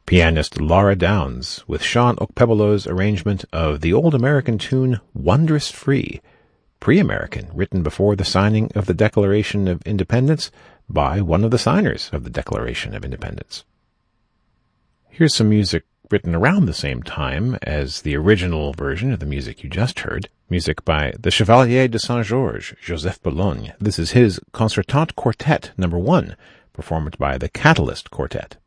pianist Laura Downs with Sean Okpebolo's arrangement of the old American tune Wondrous Free, pre-American, written before the signing of the Declaration of Independence by one of the signers of the Declaration of Independence. Here's some music written around the same time as the original version of the music you just heard, music by the Chevalier de Saint-Georges, Joseph Bologne. This is his Concertante Quartet No. 1, performed by the Catalyst Quartet.